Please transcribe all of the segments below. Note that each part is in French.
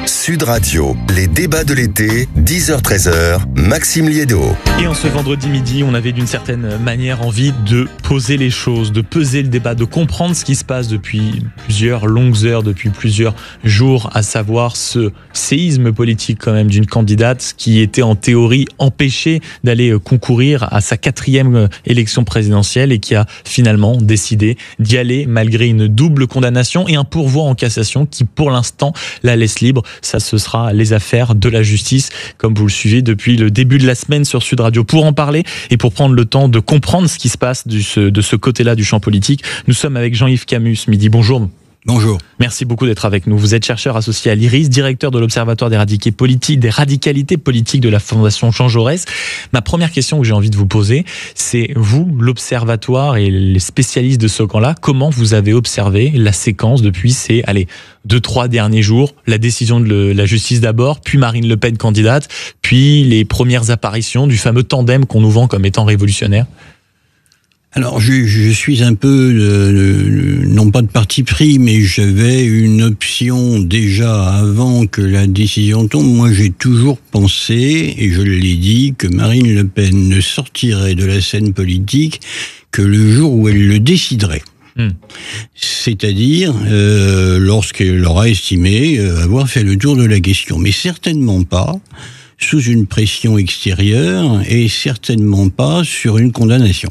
Sud Radio, les débats de l'été, 10h-13h, Maxime Liédot. Et en ce vendredi midi, on avait d'une certaine manière envie de poser les choses, de peser le débat, de comprendre ce qui se passe depuis plusieurs longues heures, depuis plusieurs jours, à savoir ce séisme politique quand même d'une candidate qui était en théorie empêchée d'aller concourir à sa 4e élection présidentielle et qui a finalement décidé d'y aller malgré une double condamnation et un pourvoi en cassation qui pour l'instant la laisse libre. Ça, ce sera les affaires de la justice, comme vous le suivez depuis le début de la semaine sur Sud Radio. Pour en parler et pour prendre le temps de comprendre ce qui se passe de ce côté-là du champ politique, nous sommes avec Jean-Yves Camus ce midi. Bonjour. Bonjour. Merci beaucoup d'être avec nous. Vous êtes chercheur associé à l'IRIS, directeur de l'Observatoire des radicalités politiques de la Fondation Jean Jaurès. Ma première question que j'ai envie de vous poser, c'est vous, l'Observatoire et les spécialistes de ce camp-là, comment vous avez observé la séquence depuis ces 2-3 derniers jours, la décision de la justice d'abord, puis Marine Le Pen candidate, puis les premières apparitions du fameux tandem qu'on nous vend comme étant révolutionnaire? Alors, je suis un peu, non pas de parti pris, mais j'avais une option déjà avant que la décision tombe. Moi, j'ai toujours pensé, et je l'ai dit, que Marine Le Pen ne sortirait de la scène politique que le jour où elle le déciderait. C'est-à-dire lorsqu'elle aura estimé avoir fait le tour de la question. Mais certainement pas sous une pression extérieure et certainement pas sur une condamnation.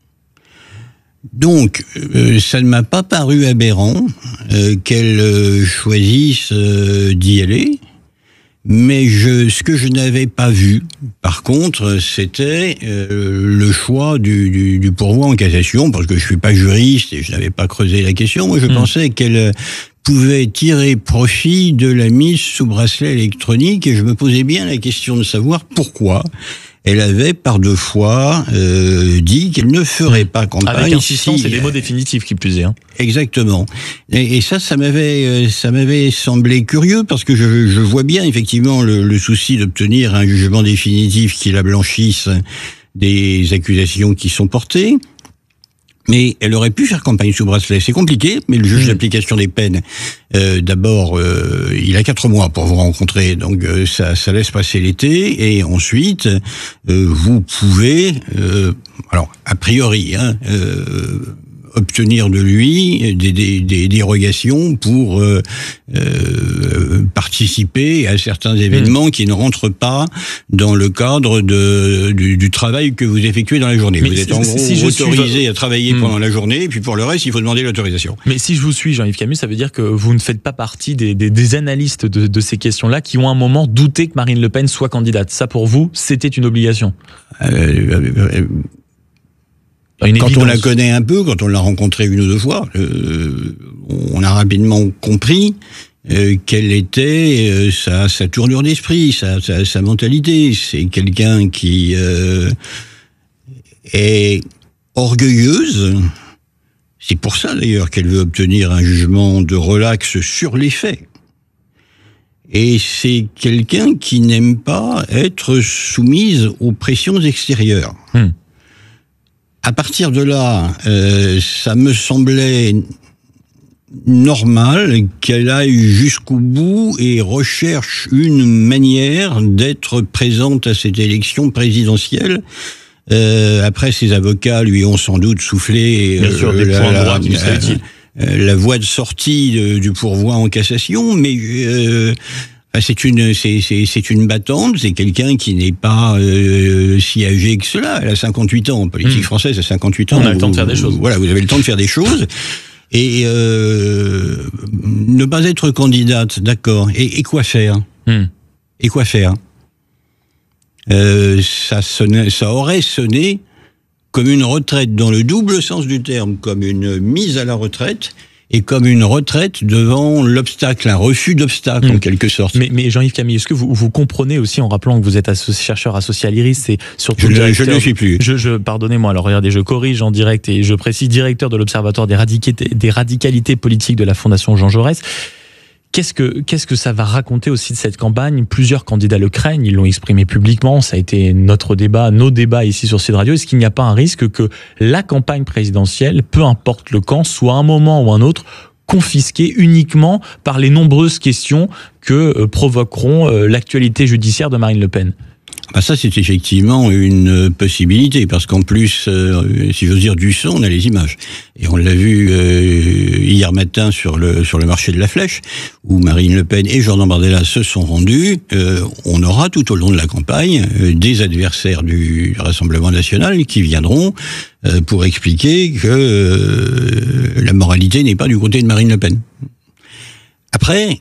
Donc, ça ne m'a pas paru aberrant qu'elle choisisse d'y aller, mais ce que je n'avais pas vu, par contre, c'était le choix du pourvoi en cassation, parce que je suis pas juriste et je n'avais pas creusé la question. Moi, je pensais qu'elle pouvait tirer profit de la mise sous bracelet électronique, et je me posais bien la question de savoir pourquoi elle avait par 2 fois dit qu'elle ne ferait pas campagne. Avec insistance et des mots définitifs qui plus est. Exactement. Et ça m'avait semblé curieux, parce que je vois bien effectivement le souci d'obtenir un jugement définitif qui la blanchisse des accusations qui sont portées. Mais elle aurait pu faire campagne sous bracelet. C'est compliqué, mais le juge d'application des peines, d'abord, il a 4 mois pour vous rencontrer, donc ça laisse passer l'été, et ensuite, vous pouvez, alors a priori, obtenir de lui des dérogations pour participer à certains événements qui ne rentrent pas dans le cadre du travail que vous effectuez dans la journée. Mais vous êtes en gros autorisé à travailler pendant la journée, et puis pour le reste, il faut demander l'autorisation. Mais si je vous suis, Jean-Yves Camus, ça veut dire que vous ne faites pas partie des analystes de ces questions-là qui ont un moment douté que Marine Le Pen soit candidate. Ça, pour vous, c'était une obligation. Quand on la connaît un peu, quand on l'a rencontrée 1 ou 2 fois, on a rapidement compris quelle était sa tournure d'esprit, sa mentalité. C'est quelqu'un qui est orgueilleuse. C'est pour ça d'ailleurs qu'elle veut obtenir un jugement de relax sur les faits. Et c'est quelqu'un qui n'aime pas être soumise aux pressions extérieures. À partir de là, ça me semblait normal qu'elle aille jusqu'au bout et recherche une manière d'être présente à cette élection présidentielle. Après, ses avocats lui ont sans doute soufflé la voie de sortie du pourvoi en cassation, mais c'est une battante, c'est quelqu'un qui n'est pas si âgé que cela. Elle a 58 ans, en politique française, à 58 ans. On a le temps de faire des choses. Voilà, vous avez le temps de faire des choses. Et ne pas être candidate, d'accord. Et quoi faire Et quoi faire ça aurait sonné comme une retraite dans le double sens du terme, comme une mise à la retraite, et comme une retraite devant l'obstacle, un refus d'obstacle en quelque sorte. Mais Jean-Yves Camus, est-ce que vous comprenez aussi, en rappelant que vous êtes chercheur associé à l'IRIS, c'est surtout je ne le suis plus. Pardonnez-moi, alors regardez, je corrige en direct et je précise, directeur de l'Observatoire des radicalités politiques de la Fondation Jean Jaurès. Qu'est-ce que ça va raconter aussi de cette campagne? Plusieurs candidats le craignent, ils l'ont exprimé publiquement, ça a été nos débats ici sur Sud Radio. Est-ce qu'il n'y a pas un risque que la campagne présidentielle, peu importe le camp, soit à un moment ou un autre confisqué uniquement par les nombreuses questions que provoqueront l'actualité judiciaire de Marine Le Pen? Ça, c'est effectivement une possibilité, parce qu'en plus, si j'ose dire, du son, on a les images. Et on l'a vu hier matin sur le marché de la Flèche, où Marine Le Pen et Jordan Bardella se sont rendus. On aura tout au long de la campagne des adversaires du Rassemblement national qui viendront pour expliquer que la moralité n'est pas du côté de Marine Le Pen. Après,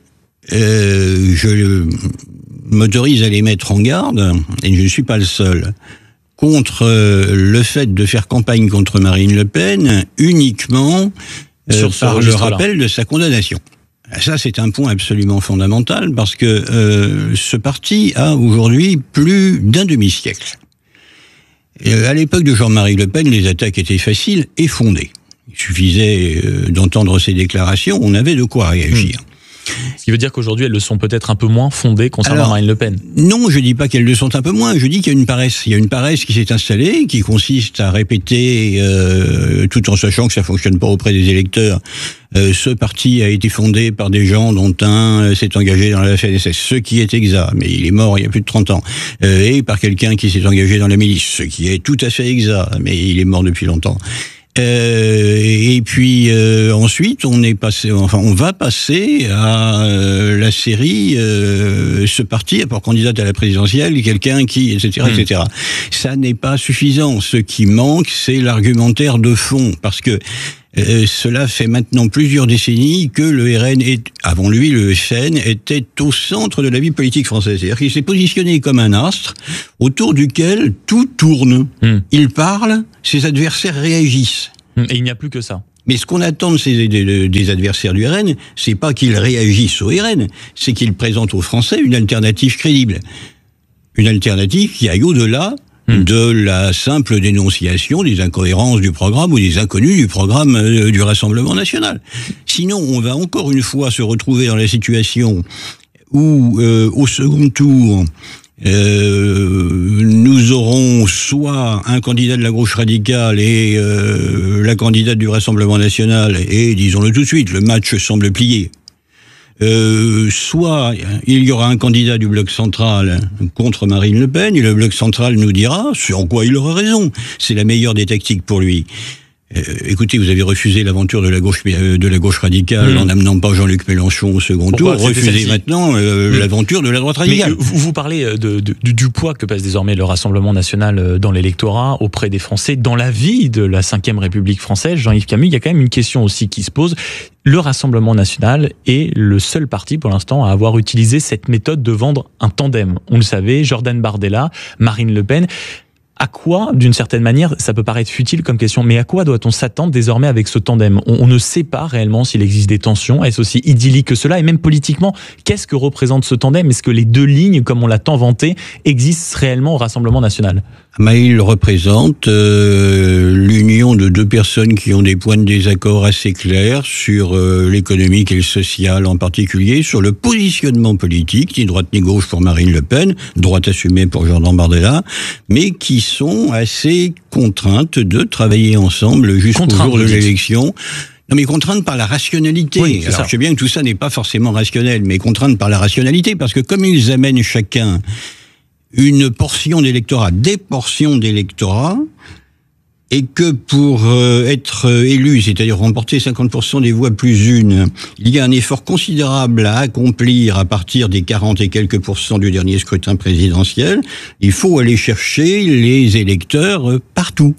je m'autorise à les mettre en garde, et je ne suis pas le seul, contre le fait de faire campagne contre Marine Le Pen uniquement par le rappel de sa condamnation. Ça, c'est un point absolument fondamental, parce que ce parti a aujourd'hui plus d'un demi-siècle. À l'époque de Jean-Marie Le Pen, les attaques étaient faciles et fondées. Il suffisait d'entendre ses déclarations, on avait de quoi réagir. Ce qui veut dire qu'aujourd'hui, elles le sont peut-être un peu moins fondées concernant Marine Le Pen. Non, je dis pas qu'elles le sont un peu moins, je dis qu'il y a une paresse. Il y a une paresse qui s'est installée, qui consiste à répéter, tout en sachant que ça fonctionne pas auprès des électeurs, ce parti a été fondé par des gens dont un s'est engagé dans la FNSS, ce qui est exact, mais il est mort il y a plus de 30 ans, et par quelqu'un qui s'est engagé dans la milice, ce qui est tout à fait exact, mais il est mort depuis longtemps. Et puis ensuite on va passer à la série ce parti a pour candidate à la présidentielle quelqu'un qui etc. Ça n'est pas suffisant. Ce qui manque, c'est l'argumentaire de fond, parce que cela fait maintenant plusieurs décennies que le RN avant lui, le FN était au centre de la vie politique française. C'est-à-dire qu'il s'est positionné comme un astre autour duquel tout tourne. Il parle, ses adversaires réagissent. Et il n'y a plus que ça. Mais ce qu'on attend des adversaires du RN, c'est pas qu'ils réagissent au RN, c'est qu'ils présentent aux Français une alternative crédible. Une alternative qui aille au-delà de la simple dénonciation des incohérences du programme ou des inconnus du programme du Rassemblement national. Sinon, on va encore une fois se retrouver dans la situation où, au second tour, nous aurons soit un candidat de la gauche radicale et la candidate du Rassemblement national, et disons-le tout de suite, le match semble plié. Soit il y aura un candidat du bloc central contre Marine Le Pen, et le bloc central nous dira en quoi il aura raison. C'est la meilleure des tactiques pour lui. Écoutez, vous avez refusé l'aventure de la gauche radicale en n'amenant pas Jean-Luc Mélenchon au second tour. Refusez maintenant l'aventure de la droite radicale. Mais vous parlez du poids que pèse désormais le Rassemblement national dans l'électorat, auprès des Français, dans la vie de la 5e République française. Jean-Yves Camus, il y a quand même une question aussi qui se pose. Le Rassemblement national est le seul parti pour l'instant à avoir utilisé cette méthode de vendre un tandem. On le savait, Jordan Bardella, Marine Le Pen. À quoi, d'une certaine manière, ça peut paraître futile comme question, mais à quoi doit-on s'attendre désormais avec ce tandem ? On ne sait pas réellement s'il existe des tensions. Est-ce aussi idyllique que cela ? Et même politiquement, qu'est-ce que représente ce tandem ? Est-ce que les deux lignes, comme on l'a tant vanté, existent réellement au Rassemblement national ? Mais il représente l'union de deux personnes qui ont des points de désaccord assez clairs sur l'économique et le social en particulier, sur le positionnement politique, ni droite ni gauche pour Marine Le Pen, droite assumée pour Jordan Bardella, mais qui sont assez contraintes de travailler ensemble jusqu'au jour de l'élection. Non, mais contraintes par la rationalité. Oui, alors je sais bien que tout ça n'est pas forcément rationnel, mais contraintes par la rationalité, parce que comme ils amènent chacun une portion d'électorat, des portions d'électorat, et que pour être élu, c'est-à-dire remporter 50% des voix plus une, il y a un effort considérable à accomplir à partir des 40 et quelques % du dernier scrutin présidentiel. Il faut aller chercher les électeurs partout,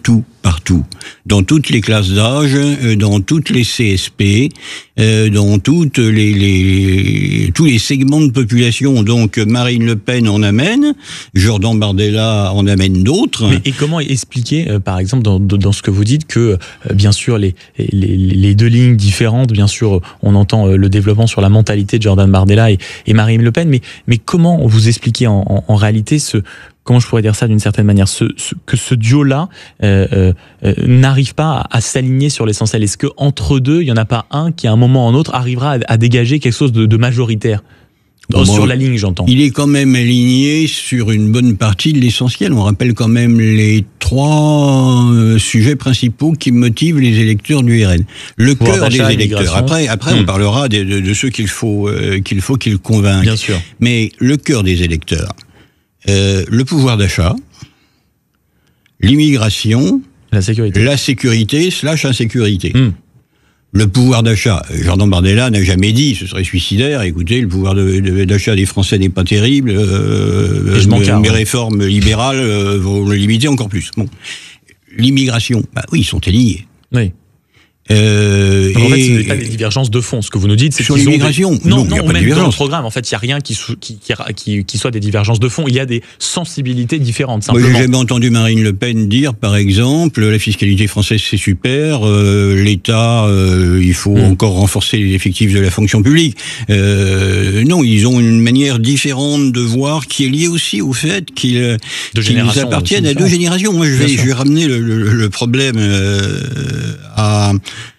dans toutes les classes d'âge, dans toutes les CSP, dans toutes tous les segments de population. Donc Marine Le Pen en amène, Jordan Bardella en amène d'autres. Et comment expliquer, par exemple, dans ce que vous dites, que bien sûr les deux lignes différentes, bien sûr, on entend le développement sur la mentalité de Jordan Bardella et Marine Le Pen, mais comment vous expliquez en réalité comment je pourrais dire ça d'une certaine manière, que ce duo-là n'arrive pas à s'aligner sur l'essentiel? Est-ce qu'entre deux, il n'y en a pas un qui, à un moment ou un autre, arrivera à dégager quelque chose de majoritaire? Sur la ligne, j'entends. Il est quand même aligné sur une bonne partie de l'essentiel. On rappelle quand même les 3 sujets principaux qui motivent les électeurs du RN. Le cœur des électeurs. Après, on parlera de ceux qu'il faut qu'ils convainquent. Bien sûr. Mais le cœur des électeurs, le pouvoir d'achat, l'immigration, la sécurité / insécurité. Le pouvoir d'achat, Jordan Bardella n'a jamais dit, ce serait suicidaire, écoutez, le pouvoir d'achat des Français n'est pas terrible, mes réformes libérales vont le limiter encore plus. Bon. L'immigration, oui, ils sont alignés. Oui. En fait, ce n'est pas des divergences de fond. Ce que vous nous dites, c'est sur l'immigration. Non, même dans le programme. En fait, il n'y a rien qui soit des divergences de fond. Il y a des sensibilités différentes. Simplement. Moi, j'ai jamais entendu Marine Le Pen dire, par exemple, la fiscalité française c'est super, l'État, il faut encore renforcer les effectifs de la fonction publique. Non, ils ont une manière différente de voir qui est liée aussi au fait qu'ils appartiennent à 2 générations. Moi, je vais ramener le problème à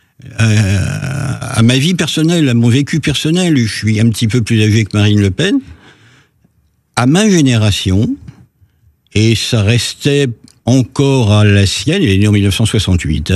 ma vie personnelle, à mon vécu personnel. Je suis un petit peu plus âgé que Marine Le Pen. À ma génération, et ça restait encore à la sienne, elle est née en 1968,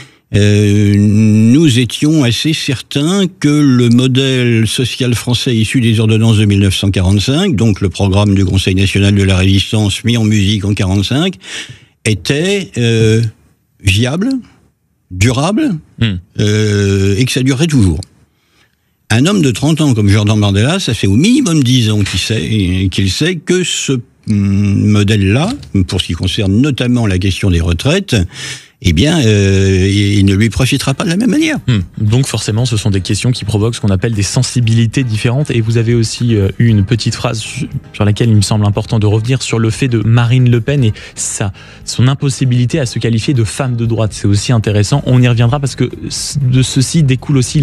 nous étions assez certains que le modèle social français issu des ordonnances de 1945, donc le programme du Conseil national de la résistance mis en musique en 1945, était viable, durable, et que ça durerait toujours. Un homme de 30 ans comme Jordan Bardella, ça fait au minimum 10 ans qu'il sait que ce modèle-là, pour ce qui concerne notamment la question des retraites, il ne lui profitera pas de la même manière. Donc forcément, ce sont des questions qui provoquent ce qu'on appelle des sensibilités différentes. Et vous avez aussi eu une petite phrase sur laquelle il me semble important de revenir, sur le fait de Marine Le Pen et son impossibilité à se qualifier de femme de droite. C'est aussi intéressant. On y reviendra parce que de ceci découle aussi